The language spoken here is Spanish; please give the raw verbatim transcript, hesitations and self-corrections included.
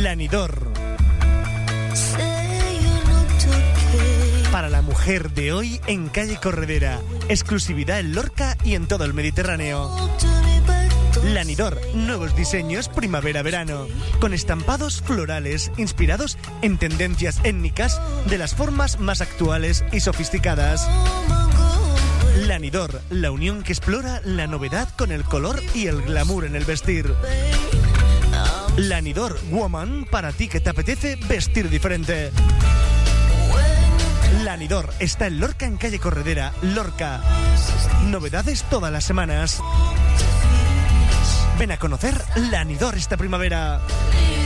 Lanidor. Para la mujer de hoy en calle Corredera. Exclusividad en Lorca y en todo el Mediterráneo. Lanidor, nuevos diseños primavera-verano, con estampados florales inspirados en tendencias étnicas de las formas más actuales y sofisticadas. Lanidor, la unión que explora la novedad con el color y el glamour en el vestir. Lanidor Woman, para ti que te apetece vestir diferente. Lanidor está en Lorca en calle Corredera, Lorca. Novedades todas las semanas. Ven a conocer Lanidor esta primavera.